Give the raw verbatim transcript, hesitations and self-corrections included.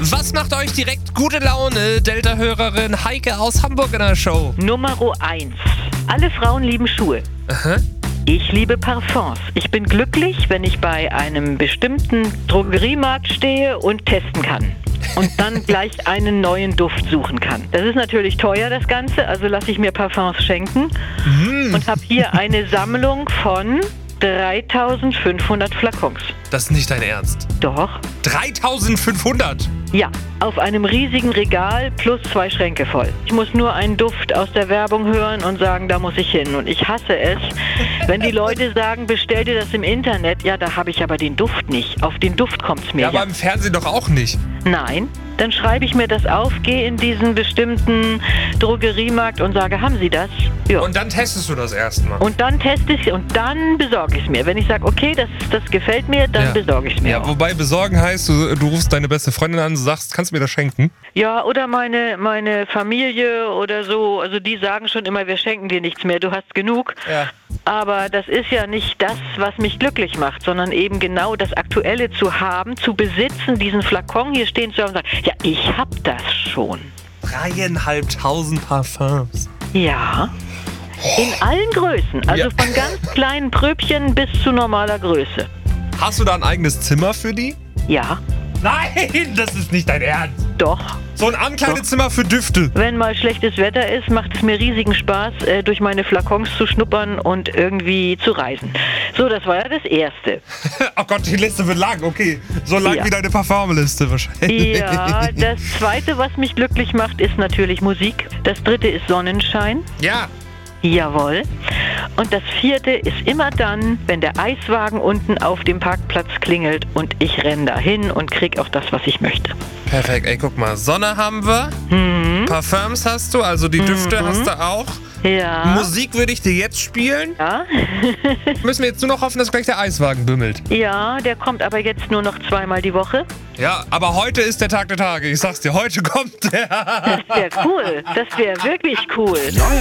Was macht euch direkt gute Laune? Delta-Hörerin Heike aus Hamburg in der Show. Nummer eins. Alle Frauen lieben Schuhe. Aha. Ich liebe Parfums. Ich bin glücklich, wenn ich bei einem bestimmten Drogeriemarkt stehe und testen kann. Und dann gleich einen neuen Duft suchen kann. Das ist natürlich teuer, das Ganze, also lasse ich mir Parfums schenken. Mm. Und habe hier eine Sammlung von dreitausendfünfhundert Flakons. Das ist nicht dein Ernst. Doch. dreitausendfünfhundert? Ja, auf einem riesigen Regal plus zwei Schränke voll. Ich muss nur einen Duft aus der Werbung hören und sagen, da muss ich hin. Und ich hasse es, wenn die Leute sagen, bestell dir das im Internet. Ja, da habe ich aber den Duft nicht. Auf den Duft kommt es mir. Ja, aber im Fernsehen doch auch nicht. Nein, dann schreibe ich mir das auf, gehe in diesen bestimmten Drogeriemarkt und sage, haben Sie das? Ja. Und dann testest du das erstmal. Und dann teste ich es und dann besorge ich es mir. Wenn ich sage, okay, das, das gefällt mir, dann Ja. besorge ich es mir. Ja, auch. wobei besorgen heißt, du, du rufst deine beste Freundin an und sagst, kannst du mir das schenken? Ja, oder meine, meine Familie oder so, also die sagen schon immer, wir schenken dir nichts mehr, du hast genug. Ja. Aber das ist ja nicht das, was mich glücklich macht, sondern eben genau das Aktuelle zu haben, zu besitzen, diesen Flakon hier stehen zu haben und sagen, ja, ich hab das schon. Dreieinhalbtausend Parfums. Ja, in allen Größen, also Ja. von ganz kleinen Pröbchen bis zu normaler Größe. Hast du da ein eigenes Zimmer für die? Ja, Nein, das ist nicht dein Ernst. doch. So ein Ankleidezimmer für Düfte. Wenn mal schlechtes Wetter ist, macht es mir riesigen Spaß, äh, durch meine Flakons zu schnuppern und irgendwie zu reisen. So, das war ja das Erste. Oh Gott, die Liste wird lang. Okay, so lang Ja. wie deine Parfumliste wahrscheinlich. Ja, das Zweite, was mich glücklich macht, ist natürlich Musik. Das Dritte ist Sonnenschein. Ja. Jawohl. Und das Vierte ist immer dann, wenn der Eiswagen unten auf dem Parkplatz klingelt und ich renne dahin und krieg auch das, was ich möchte. Perfekt, ey, guck mal. Sonne haben wir. Mhm. Parfums hast du, also die Düfte hast du auch. Ja. Musik würde ich dir jetzt spielen. Ja. Müssen wir jetzt nur noch hoffen, dass gleich der Eiswagen bimmelt. Ja, der kommt aber jetzt nur noch zweimal die Woche. Ja, aber heute ist der Tag der Tage. Ich sag's dir, heute kommt der. Das wäre cool. Das wäre wirklich cool. Neuer